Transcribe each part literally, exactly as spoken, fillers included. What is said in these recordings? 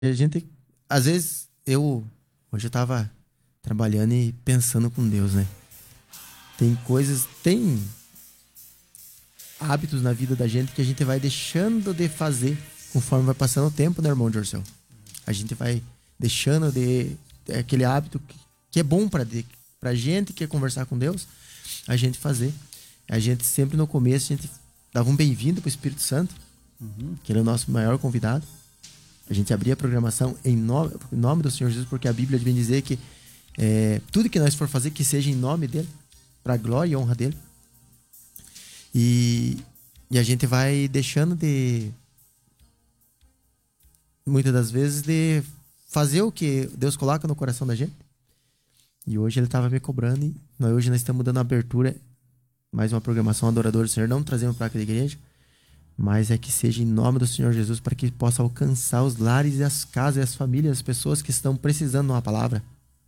A gente, às vezes, eu hoje eu tava trabalhando e pensando com Deus, né? Tem coisas, tem hábitos na vida da gente que a gente vai deixando de fazer conforme vai passando o tempo, né, irmão Jorcel? A gente vai deixando de é aquele hábito que, que é bom para pra gente que quer conversar com Deus, a gente fazer. A gente sempre no começo a gente dava um bem-vindo pro Espírito Santo, uhum. que ele é o nosso maior convidado. A gente abria a programação em nome, em nome do Senhor Jesus, porque a Bíblia vem dizer que é, tudo que nós for fazer, que seja em nome dele, para a glória e honra dele. E, e a gente vai deixando de, muitas das vezes, de fazer o que Deus coloca no coração da gente. E hoje ele estava me cobrando e nós, hoje nós estamos dando abertura, mais uma programação Adorador do Senhor, não trazendo placa da igreja, mas é que seja em nome do Senhor Jesus, para que possa alcançar os lares e as casas e as famílias, as pessoas que estão precisando de uma palavra.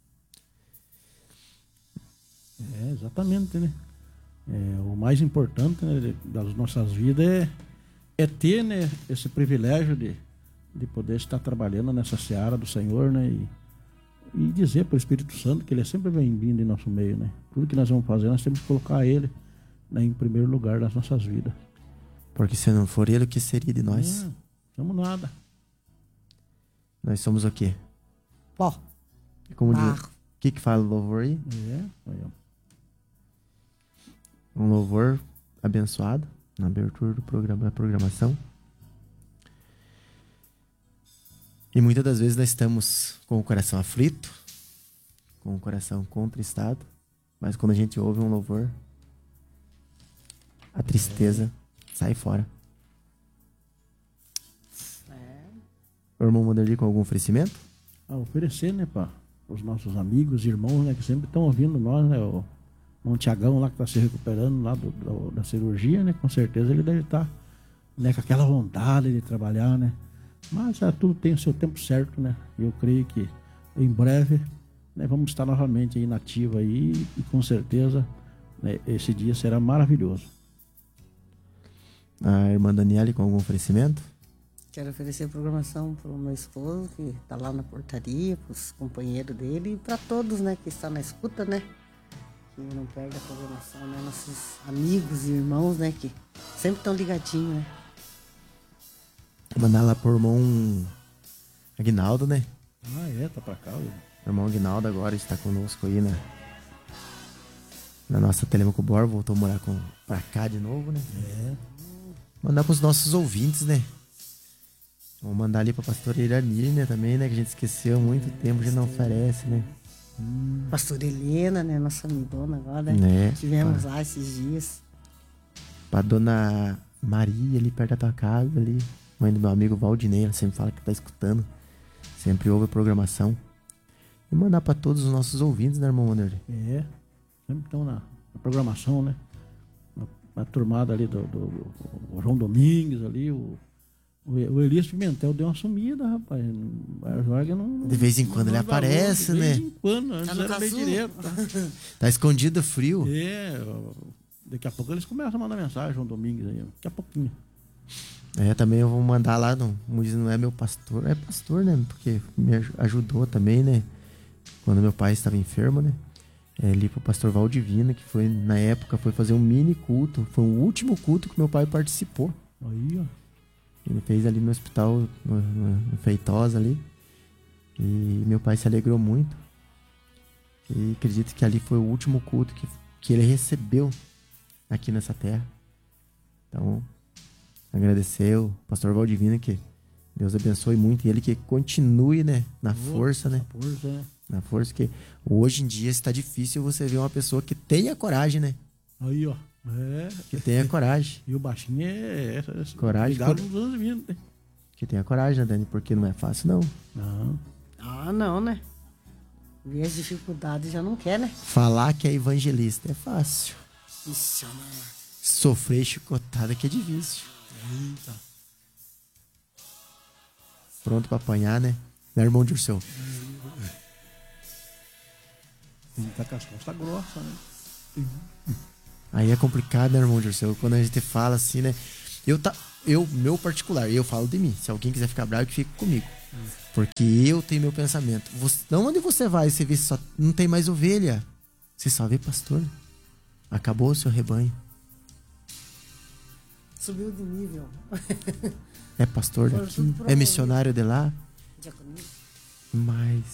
É, exatamente, né? É, o mais importante, né, das nossas vidas é, é ter, né, esse privilégio de, de poder estar trabalhando nessa seara do Senhor, né? E, e dizer para o Espírito Santo que ele é sempre bem-vindo em nosso meio, né? Tudo que nós vamos fazer, nós temos que colocar ele, né, em primeiro lugar das nossas vidas. Porque se não for ele, o que seria de nós? Não somos nada. Nós somos o quê? Pó. Como diz, o que que fala o louvor aí? É, aí, ó. Um louvor abençoado na abertura do programa, da programação. E muitas das vezes nós estamos com o coração aflito, com o coração contristado, mas quando a gente ouve um louvor, a tristeza é. sai fora. É. O irmão Wanderli com algum oferecimento? Ah, oferecer, né, para os nossos amigos, irmãos, né, que sempre estão ouvindo nós, né, o um Tiagão lá que está se recuperando lá do, do, da cirurgia, né? Com certeza ele deve estar, né, com aquela vontade de trabalhar, né? Mas é, tudo tem o seu tempo certo, né? Eu creio que em breve, né, vamos estar novamente aí na ativa aí e com certeza, né, esse dia será maravilhoso. A irmã Daniele com algum oferecimento? Quero oferecer programação para o meu esposo que está lá na portaria, para os companheiros dele e para todos, né, que estão na escuta, né? Que não perde a programação, né? Nossos amigos e irmãos, né? Que sempre estão ligadinhos, né? Vou mandar lá pro irmão Aguinaldo, né? Ah, é? Tá pra cá, ó. O irmão Aguinaldo agora está conosco aí, né? Na nossa Telemaco Bor, voltou a morar com, pra cá de novo, né? É. Mandar pros nossos ouvintes, né? Vamos mandar ali pra pastora Irani, né? Também, né? Que a gente esqueceu há muito é, tempo, a gente não oferece, né? Hum. Pastora Helena, né? Nossa amigona agora, né? Tivemos pra... lá esses dias. Pra dona Maria, ali perto da tua casa, ali. Mãe do meu amigo Valdinei, ela sempre fala que tá escutando. Sempre ouve a programação. E mandar pra todos os nossos ouvintes, né, irmão Wanderli? É, sempre estão na, na programação, né? Na, na turmada ali do, do, do João Domingues ali, o... O Elias Pimentel deu uma sumida, rapaz. Não, de vez em quando ele aparece, né? De vez em quando, antes tá era meio direto. Tá? Tá escondido, frio. É, daqui a pouco eles começam a mandar mensagem, João Domingues aí, daqui a pouquinho. É, também eu vou mandar lá, não, não é meu pastor, é pastor, né? Porque me ajudou também, né? Quando meu pai estava enfermo, né? É, ali pro pastor Valdivino, que foi, na época, foi fazer um mini culto. Foi o último culto que meu pai participou. Aí, ó. Ele fez ali no hospital, no, no, no Feitosa ali. E meu pai se alegrou muito. E acredito que ali foi o último culto que, que ele recebeu aqui nessa terra. Então, agradecer o pastor Valdivino, que Deus abençoe muito. E ele que continue, né, na Boa, força, né? Força, é. Na força, que hoje em dia está difícil você ver uma pessoa que tenha coragem, né? Aí, ó. É. Que tenha coragem. E o baixinho é... é coragem. Cor... Dos vindo, né? Que tenha coragem, né, Dani? Porque não é fácil, não. Não. Ah, não, né? Ver as dificuldades já não quer, né? Falar que é evangelista é fácil. Isso, mano. Sofrer chicotada que é difícil. Eita. Pronto pra apanhar, né? Né, irmão Dirceu? Ele tá com as costas grossas, né? Uhum. Aí é complicado, né, irmão Dirceu? Quando a gente fala assim, né? Eu, tá, eu, meu particular, eu falo de mim. Se alguém quiser ficar bravo, que fique comigo. Porque eu tenho meu pensamento. Você, onde você vai, você vê só não tem mais ovelha. Você só vê pastor. Acabou o seu rebanho. Subiu de nível. É pastor Foram daqui, tudo é promovido. missionário de lá. Diaconia. Mas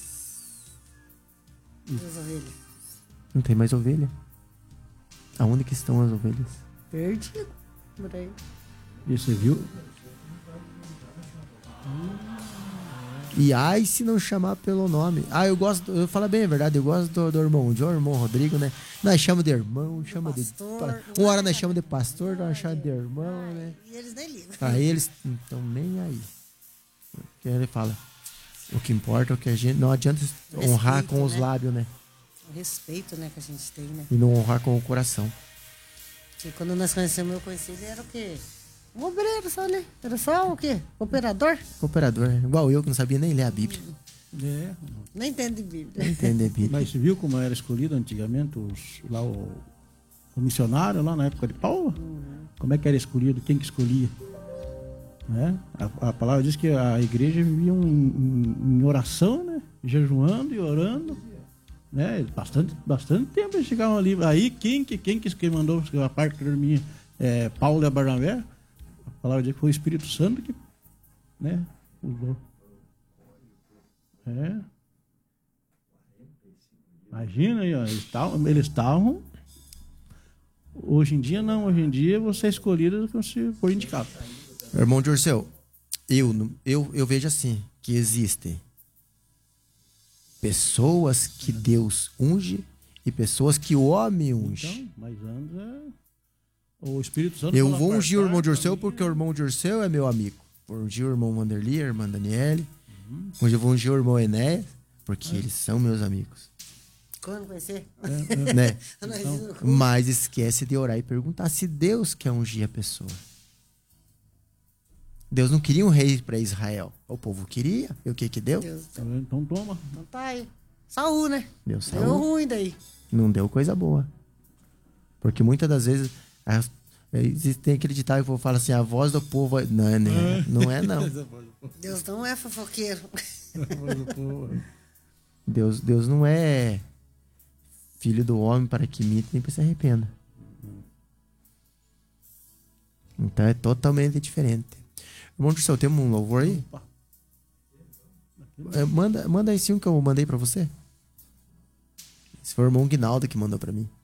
E as ovelhas? não tem mais ovelha. Aonde que estão as ovelhas? Perdido. Por aí. E você viu? E ai se não chamar pelo nome. Ah, eu gosto, eu falo bem a verdade, eu gosto do, do irmão, do irmão Rodrigo, né? Nós chamamos de irmão, chama de. pastor, Uma hora nós chamamos de pastor, nós chamamos de irmão, né? E eles nem ligam. Aí eles não estão nem aí. Porque ele fala, o que importa é o que a gente. Não adianta honrar Respeito, com os né? lábios, né? O respeito, né, que a gente tem, né? E não honrar com o coração. Porque quando nós conhecemos, eu conheci ele, era o quê? Um obreiro só, né? Era só o quê? Operador? Cooperador, igual eu que não sabia nem ler a Bíblia. É. Nem entende Bíblia. Não entender a Bíblia. Mas você viu como era escolhido antigamente os, lá o, o missionário, lá na época de Paulo? Como é que era escolhido? Quem que escolhia? Né? A, a palavra diz que a igreja vivia em, em, em oração, né? Jejuando e orando. Né? Bastante, bastante tempo eles chegavam ali. Aí quem que, quem que quem mandou a parte que dormia é, Paulo e Barnabé? A palavra diz que foi o Espírito Santo que, né, usou. É. Imagina aí, ó, eles estavam, eles estavam. Hoje em dia não, hoje em dia você é escolhido como se for indicado. Irmão Dirceu, eu, eu, eu vejo assim, que existem pessoas que Deus unge e pessoas que o homem unge. Então, mas antes é... o Espírito Santo. Eu fala vou ungir o irmão apartar, Dirceu também, porque o irmão Dirceu é meu amigo. Vou ungir o irmão Wanderli, a irmã Daniele. Uhum. Hoje eu vou ungir o irmão Enéas, porque eles são meus amigos. Quando conhecer? Né? Nós Então, íamos- Mas esquece de orar e perguntar se Deus quer ungir a pessoa. Deus não queria um rei para Israel. O povo queria. E o que que deu? Deus. tá vendo? Então toma. Então tá aí. Saúl, né? Deu Deu saúde. ruim daí. Não deu coisa boa. Porque muitas das vezes as- existe- tem aquele ditado que o povo fala assim, a voz do povo... é- Não, é, né? Não é, não. Deus não é fofoqueiro. Deus, Deus não é filho do homem para que imite nem para se arrependa. Então é totalmente diferente. Irmão do céu, temos um louvor aí? Opa. É, manda, manda esse um que eu mandei para você. Esse foi o irmão Guinaldo que mandou para mim.